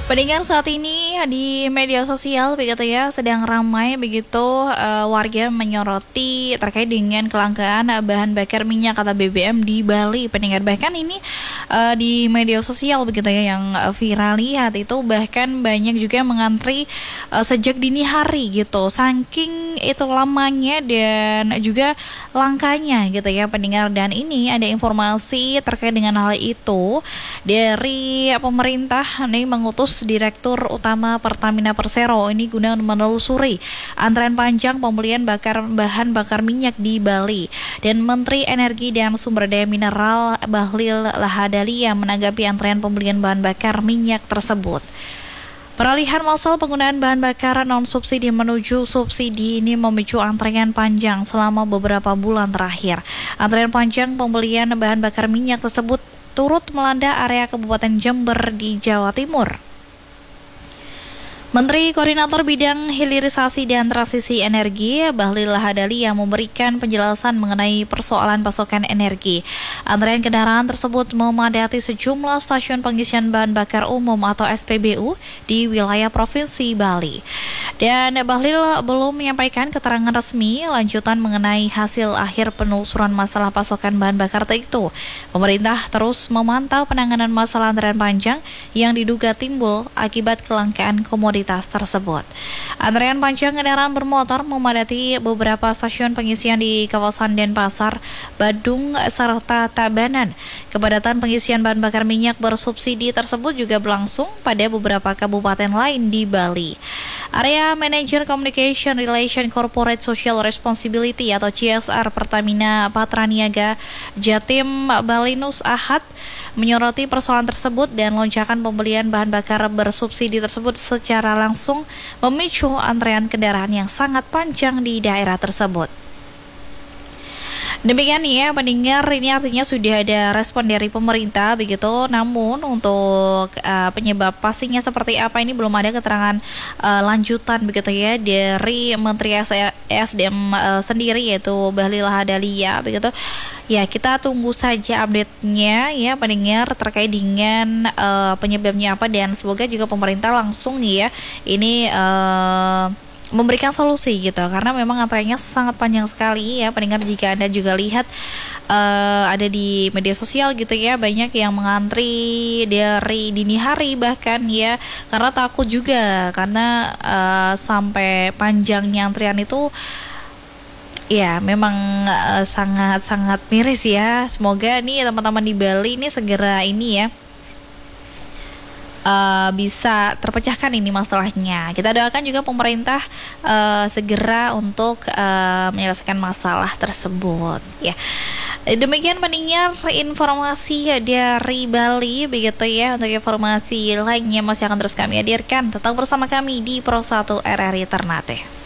Pendengar, saat ini di media sosial begitu ya sedang ramai begitu warga menyoroti terkait dengan kelangkaan bahan bakar minyak atau BBM di Bali. Pendengar, bahkan ini di media sosial begitu ya yang viral lihat itu, bahkan banyak juga yang mengantri sejak dini hari gitu. Saking itu lamanya dan juga langkanya gitu ya pendengar. Dan ini ada informasi terkait dengan hal itu dari pemerintah nih, mengutus Direktur Utama Pertamina Persero ini guna menelusuri antrean panjang pembelian bahan bakar minyak di Bali. Dan Menteri Energi dan Sumber Daya Mineral Bahlil Lahadalia menanggapi antrean pembelian bahan bakar minyak tersebut. Peralihan massal penggunaan bahan bakar non-subsidi menuju subsidi ini memicu antrean panjang selama beberapa bulan terakhir. Antrean panjang pembelian bahan bakar minyak tersebut turut melanda area Kabupaten Jember di Jawa Timur. Menteri Koordinator Bidang Hilirisasi dan Transisi Energi Bahlil Lahadalia memberikan penjelasan mengenai persoalan pasokan energi. Antrean kendaraan tersebut memadati sejumlah stasiun pengisian bahan bakar umum atau SPBU di wilayah Provinsi Bali. Dan Bahlil belum menyampaikan keterangan resmi lanjutan mengenai hasil akhir penelusuran masalah pasokan bahan bakar itu. Pemerintah terus memantau penanganan masalah antrean panjang yang diduga timbul akibat kelangkaan komoditas tersebut. Antrean panjang kendaraan bermotor memadati beberapa stasiun pengisian di kawasan Denpasar, Badung, serta Tabanan. Kepadatan pengisian bahan bakar minyak bersubsidi tersebut juga berlangsung pada beberapa kabupaten lain di Bali. Area Manager Communication Relation Corporate Social Responsibility atau CSR Pertamina Patraniaga Jatim Balinus Ahad menyoroti persoalan tersebut dan lonjakan pembelian bahan bakar bersubsidi tersebut secara langsung memicu antrean kendaraan yang sangat panjang di daerah tersebut. Demikian ya pendengar, ini artinya sudah ada respon dari pemerintah begitu, namun untuk penyebab pastinya seperti apa ini belum ada keterangan lanjutan begitu ya dari Menteri ESDM sendiri, yaitu Bahlil Lahadalia begitu. Ya, kita tunggu saja update-nya ya pendengar terkait dengan penyebabnya apa, dan semoga juga pemerintah langsung nih ya ini memberikan solusi gitu, karena memang antreannya sangat panjang sekali ya pendengar. Jika Anda juga lihat ada di media sosial gitu ya, banyak yang mengantri dari dini hari bahkan ya, karena takut juga karena sampai panjangnya antrian itu ya memang sangat-sangat miris ya. Semoga nih teman-teman di Bali ini segera ini ya bisa terpecahkan ini masalahnya. Kita doakan juga pemerintah segera untuk menyelesaikan masalah tersebut ya. Demikian pendengar informasi dari Bali begitu ya. Untuk informasi lainnya masih akan terus kami hadirkan. Tetap bersama kami di Pro 1 RRI Ternate.